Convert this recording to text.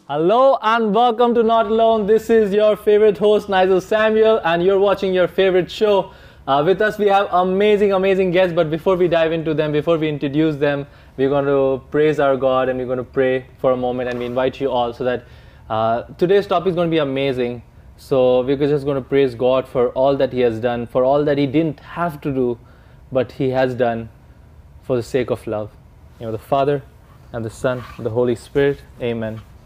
Hello and welcome to Not Alone. This is your favorite host Nigel Samuel and you're watching your favorite show. With us we have amazing guests, but before we dive into them, before we introduce them, we're going to praise our God and we're going to pray for a moment, and we invite you all so that today's topic is going to be amazing. So we're just going to praise God for all that He has done, for all that He didn't have to do, but He has done for the sake of love. The Father and the Son and the Holy Spirit. Amen.